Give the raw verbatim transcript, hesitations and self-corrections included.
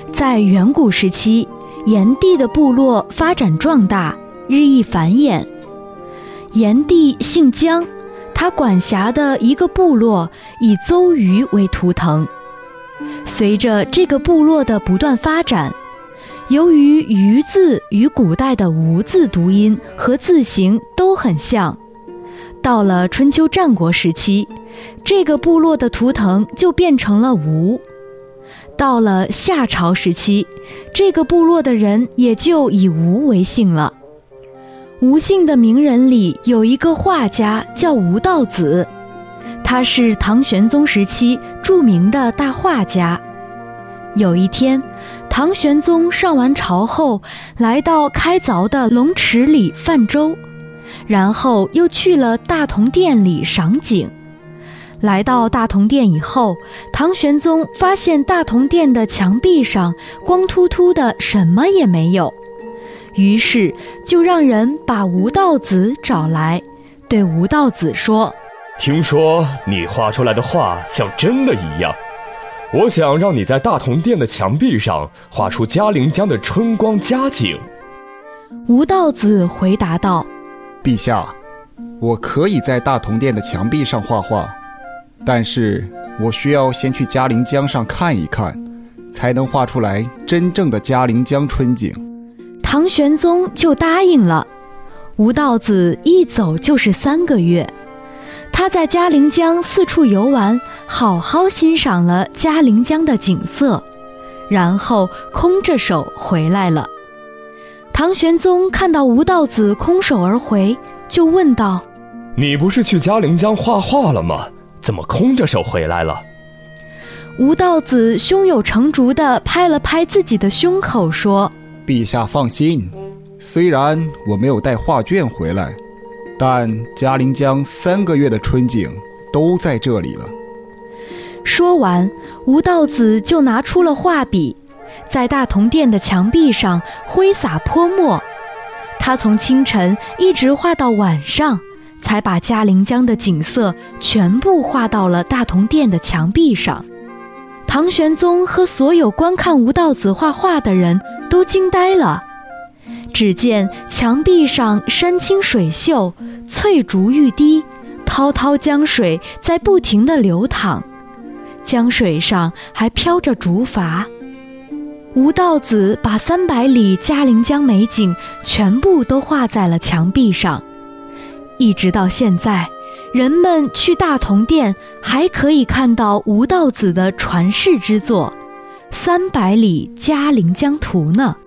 在远古时期，炎帝的部落发展壮大，日益繁衍。炎帝姓姜，他管辖的一个部落以邹鱼为图腾。随着这个部落的不断发展，由于鱼字与古代的吴字读音和字形都很像，到了春秋战国时期，这个部落的图腾就变成了吴。到了夏朝时期，这个部落的人也就以吴为姓了。吴姓的名人里有一个画家叫吴道子，他是唐玄宗时期著名的大画家。有一天，唐玄宗上完朝后，来到开凿的龙池里泛舟，然后又去了大同殿里赏景。来到大同殿以后，唐玄宗发现大同殿的墙壁上光秃秃的，什么也没有，于是就让人把吴道子找来，对吴道子说： 听说你画出来的画像真的一样，我想让你在大同殿的墙壁上画出嘉陵江的春光佳景。 吴道子回答道： 陛下，我可以在大同殿的墙壁上画画，但是我需要先去嘉陵江上看一看，才能画出来真正的嘉陵江春景。 唐玄宗就答应了。吴道子一走就是三个月，他在嘉陵江四处游玩，好好欣赏了嘉陵江的景色，然后空着手回来了。唐玄宗看到吴道子空手而回，就问道： 你不是去嘉陵江画画了吗？怎么空着手回来了？ 吴道子胸有成竹地拍了拍自己的胸口说： 陛下放心，虽然我没有带画卷回来，但嘉陵江三个月的春景都在这里了。 说完，吴道子就拿出了画笔，在大同殿的墙壁上挥洒泼墨。他从清晨一直画到晚上，才把嘉陵江的景色全部画到了大同殿的墙壁上。唐玄宗和所有观看吴道子画画的人都惊呆了。只见墙壁上山清水秀，翠竹欲滴，滔滔江水在不停地流淌，江水上还飘着竹筏。吴道子把三百里嘉陵江美景全部都画在了墙壁上。一直到现在，人们去大同殿还可以看到吴道子的传世之作《三百里嘉陵江图》呢。